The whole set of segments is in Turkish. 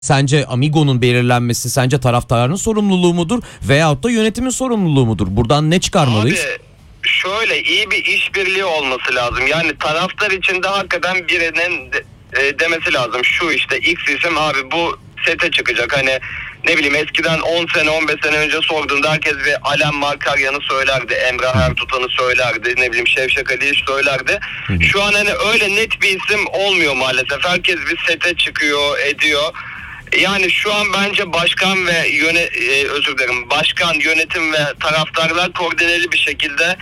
Sence Amigo'nun belirlenmesi sence taraftarın sorumluluğu mudur veyahut da yönetimin sorumluluğu mudur? Buradan ne çıkarmalıyız? Abi şöyle iyi bir işbirliği olması lazım. Yani taraftar içinde hakikaten birinin demesi lazım. Şu işte X isim abi bu sete çıkacak. Hani ne bileyim eskiden 10 sene 15 sene önce sorduğunda herkes bir Alem Markaryan'ı söylerdi. Emre Ertuğ'u söylerdi. Ne bileyim Şevşek Ali'yi söylerdi. Şu an hani öyle net bir isim olmuyor maalesef. Herkes bir sete çıkıyor ediyor. Yani şu an bence başkan ve başkan, yönetim ve taraftarlar koordineli bir şekilde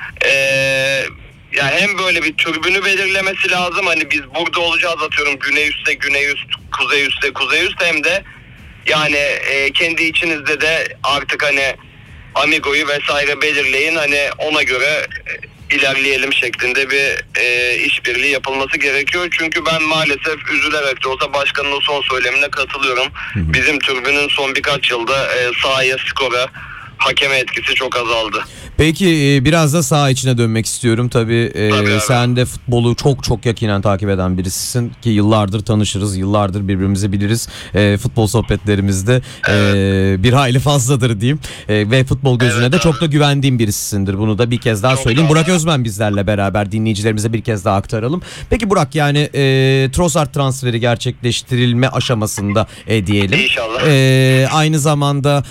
yani hem böyle bir türbünü belirlemesi lazım. Hani biz burada olacağız atıyorum güney üstte güney üst, kuzey üstte kuzey üst, hem de yani kendi içinizde de artık hani Amigo'yu vesaire belirleyin, hani ona göre ilerleyelim şeklinde bir işbirliği yapılması gerekiyor. Çünkü ben maalesef üzülerek de olsa başkanın o son söylemine katılıyorum. Bizim tribünün son birkaç yılda sahaya, skora, hakeme etkisi çok azaldı. Peki biraz da saha içine dönmek istiyorum. Tabii sen de futbolu çok yakinen takip eden birisisin ki yıllardır tanışırız, yıllardır birbirimizi biliriz. Futbol sohbetlerimizde bir hayli fazladır diyeyim. Ve futbol gözüne de çok da güvendiğim birisisindir. Bunu da bir kez daha söyleyeyim. Burak Özmen bizlerle beraber, dinleyicilerimize bir kez daha aktaralım. Peki Burak, yani Trossard transferi gerçekleştirilme aşamasında diyelim. İnşallah. Aynı zamanda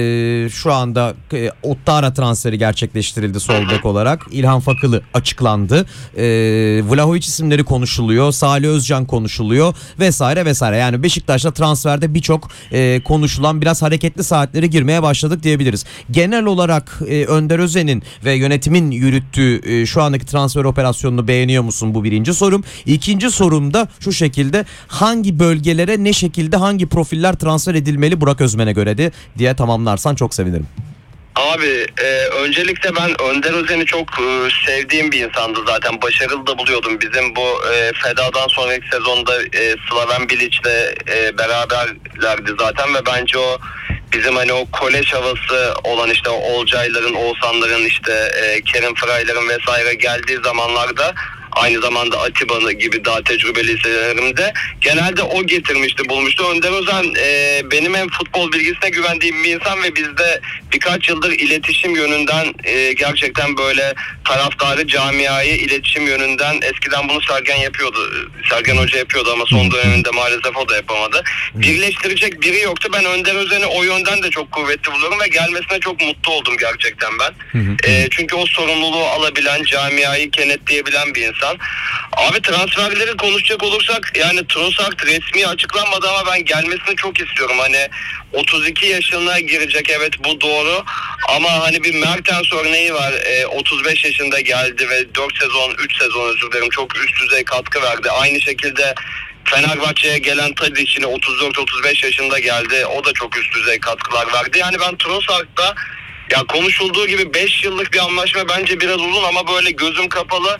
şu anda Ottara transferi gerçekleştirildi sol bek olarak. İlhan Fakılı açıklandı. Vlahovic isimleri konuşuluyor. Salih Özcan konuşuluyor vesaire vesaire. Yani Beşiktaş'ta transferde birçok konuşulan, biraz hareketli saatlere girmeye başladık diyebiliriz. Genel olarak Önder Özen'in ve yönetimin yürüttüğü şu andaki transfer operasyonunu beğeniyor musun? Bu birinci sorum. İkinci sorum da şu şekilde: hangi bölgelere ne şekilde hangi profiller transfer edilmeli Burak Özmen'e göre diye tamamlarsan çok sevinirim. Abi öncelikle ben Önder Özen'i çok sevdiğim bir insandı zaten. Başarılı da buluyordum. Bizim bu Feda'dan sonraki sezonda Slaven Bilic'le beraberlerdi zaten ve bence o bizim hani o kolej havası olan işte Olcayların, Oğuzhanların, işte Kerim Frayların vesaire geldiği zamanlarda, aynı zamanda Atiba'nın gibi daha tecrübeli isimlerimde genelde o getirmişti, bulmuştu. Önder Özen benim hem futbol bilgisine güvendiğim bir insan ve bizde birkaç yıldır iletişim yönünden gerçekten böyle taraftarı, camiayı iletişim yönünden, eskiden bunu Sergen yapıyordu. Sergen Hoca yapıyordu ama son döneminde maalesef o da yapamadı. Birleştirecek biri yoktu. Ben Önder Özen'i o yönden de çok kuvvetli buluyorum ve gelmesine çok mutlu oldum gerçekten ben. Çünkü o sorumluluğu alabilen, camiayı kenetleyebilen bir insan. Abi transferleri konuşacak olursak, yani Trossard resmi açıklanmadı ama ben gelmesini çok istiyorum. Hani 32 yaşına girecek, evet bu doğru, ama hani bir Mertens örneği var. 35 yaşında geldi ve 3 sezon özür dilerim, çok üst düzey katkı verdi. Aynı şekilde Fenerbahçe'ye gelen Tadic yine 34-35 yaşında geldi. O da çok üst düzey katkılar verdi. Yani ben Trossard'da, ya konuşulduğu gibi 5 yıllık bir anlaşma bence biraz uzun ama böyle gözüm kapalı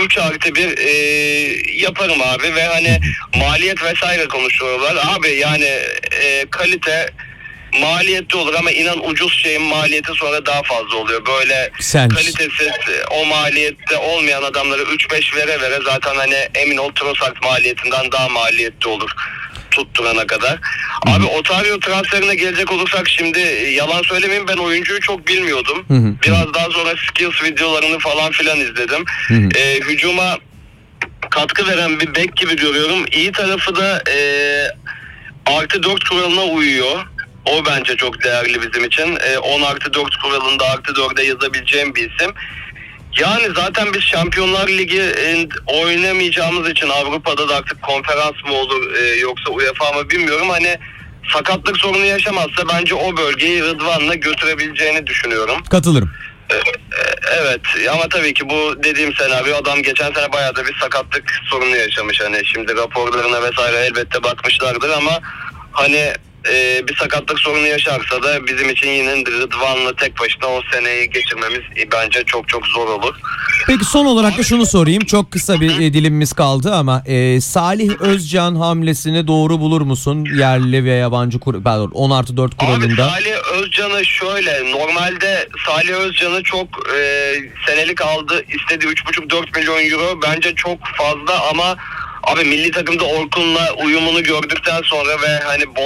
3+1 yaparım abi ve hani maliyet vesaire konuşuyorlar. Abi yani kalite maliyetli olur ama inan ucuz şeyin maliyeti sonra daha fazla oluyor. Böyle kalitesiz, o maliyette olmayan adamları 3-5 vere zaten hani emin ol Trossard maliyetinden daha maliyetli olur tutturana kadar. Abi Otario transferine gelecek olursak, şimdi yalan söylemeyeyim, ben oyuncuyu çok bilmiyordum. Biraz daha sonra skills videolarını falan filan izledim. Hücuma katkı veren bir bek gibi görüyorum. İyi tarafı da +4 kuralına uyuyor. O bence çok değerli bizim için. 10+4 kuralında +4'e yazabileceğim bir isim. Yani zaten biz Şampiyonlar Ligi oynamayacağımız için Avrupa'da da artık konferans mı olur yoksa UEFA mı bilmiyorum. Hani sakatlık sorunu yaşamazsa bence o bölgeyi Rıdvan'la götürebileceğini düşünüyorum. Katılırım. Evet ama tabii ki bu dediğim senaryo, adam geçen sene bayağı da bir sakatlık sorunu yaşamış. Hani şimdi raporlarına vesaire elbette bakmışlardır ama hani bir sakatlık sorunu yaşarsa da bizim için yine Rıdvan'la tek başına o seneyi geçirmemiz bence çok zor olur. Peki son olarak da şunu sorayım. Çok kısa bir dilimimiz kaldı ama Salih Özcan hamlesini doğru bulur musun? Yerli ve yabancı 10+4 kuralında. Abi Salih Özcan'ı şöyle, normalde Salih Özcan'ı çok senelik aldı, istediği 3,5-4 milyon euro bence çok fazla ama Abi milli takımda Orkun'la uyumunu gördükten sonra ve hani